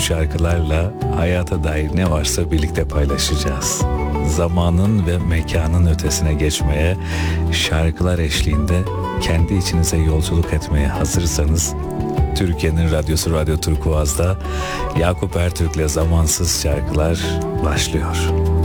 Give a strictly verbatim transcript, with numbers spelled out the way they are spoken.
şarkılarla hayata dair ne varsa birlikte paylaşacağız. Zamanın ve mekanın ötesine geçmeye, şarkılar eşliğinde kendi içinize yolculuk etmeye hazırsanız, Türkiye'nin radyosu Radyo Turkuaz'da Yakup Ertürk'le Zamansız Şarkılar başlıyor.